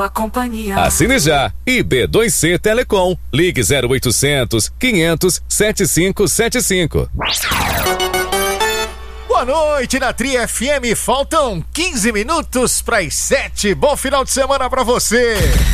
A companhia. Assine já. IB2C Telecom. Ligue 0800 500 7575. Boa noite na Tri FM. Faltam 15 minutos para as 7. Bom final de semana para você.